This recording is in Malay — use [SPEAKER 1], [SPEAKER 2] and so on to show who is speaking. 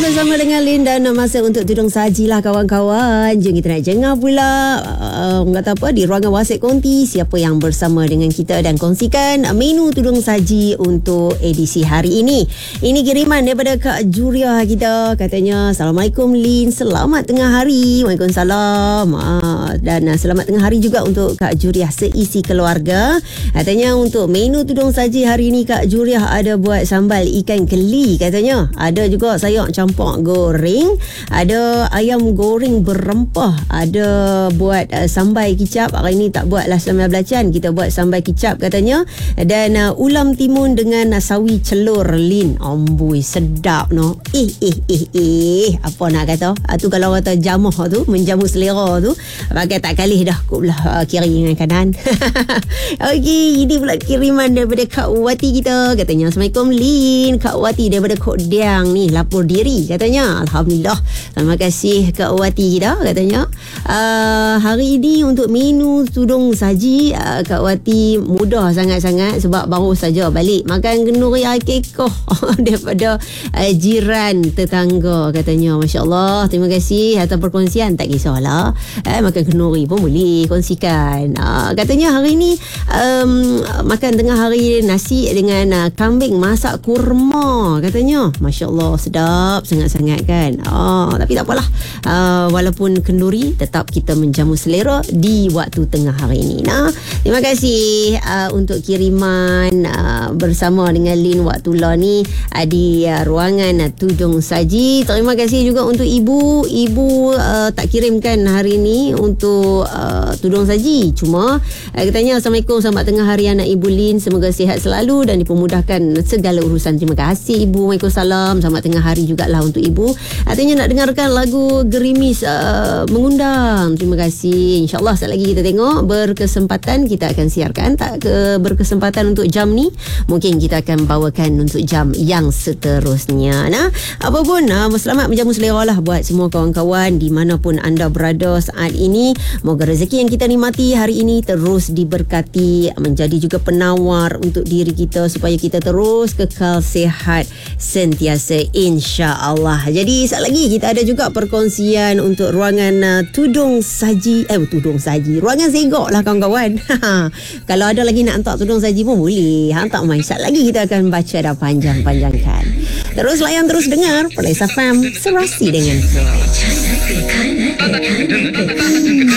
[SPEAKER 1] bersama dengan Linda. Masa untuk tudung sajilah kawan-kawan. Jom kita nak jengah pula kata apa di ruangan WhatsApp konti siapa yang bersama dengan kita dan kongsikan menu tudung saji untuk edisi hari ini. Ini kiriman daripada Kak Juria kita. Katanya, Assalamualaikum Lin, selamat tengah hari. Waalaikumsalam. Dan selamat tengah hari juga untuk Kak Juria seisi keluarga. Katanya untuk menu tudung saji hari ini Kak Juria ada buat sambal ikan keli katanya. Ada juga sayur campur goreng, ada ayam goreng berempah, ada buat sambal kicap. Hari ni tak buat lah sambal belacan, kita buat sambal kicap katanya. Dan ulam timun dengan sawi celur Lin. Amboi sedap no. Apa nak kata? Tu kalau kata jamuh tu, menjamu selera tu, pakai tak kalih dah kok belah kiri dengan kanan. Okey, ini pula kiriman daripada Kak Wati kita. Katanya, Assalamualaikum Lin, Kak Wati daripada Kodang ni lapor diri katanya. Alhamdulillah, terima kasih Kak Wati kita. Katanya hari ini untuk menu tudung saji Kak Wati mudah sangat-sangat sebab baru saja balik makan kenduri akikoh daripada jiran tetangga katanya. Masya Allah, terima kasih atas perkongsian. Tak kisahlah, makan kenduri pun boleh kongsikan. Katanya hari ni makan tengah hari nasi dengan kambing masak kurma katanya. Masya Allah, sedap sangat-sangat kan. Tapi tak apalah, walaupun kenduri tetap kita menjamu selera di waktu tengah hari ini. Terima kasih untuk kiriman bersama dengan Lin Waktullah ni di ruangan tudung saji. Terima kasih juga untuk ibu tak kirimkan hari ni untuk tudung saji. Cuma katanya, Assalamualaikum, selamat tengah hari anak Ibu Lin, semoga sihat selalu dan dipermudahkan segala urusan. Terima kasih Ibu. Waalaikumsalam, selamat tengah hari jugalah untuk Ibu. Artinya nak dengarkan lagu Gerimis mengundang. Terima kasih. InsyaAllah sekali lagi kita tengok berkesempatan kita akan siarkan. Tak berkesempatan untuk jam ni, mungkin kita akan bawakan untuk jam yang seterusnya. Apapun, selamat menjamu selera lah buat semua kawan-kawan dimanapun anda berada saat ini. Moga rezeki yang kita nikmati hari ini terus diberkati, menjadi juga penawar untuk diri kita supaya kita terus kekal sihat sentiasa, insya-Allah. Jadi sekali lagi kita ada juga perkongsian untuk ruangan tudung saji, ruangan segok lah kawan-kawan. Kalau ada lagi nak hantar tudung saji pun boleh hantar mai. Sekali lagi kita akan baca dah panjang-panjangkan. Terus layan, terus dengar Perlis FM, serasi dengan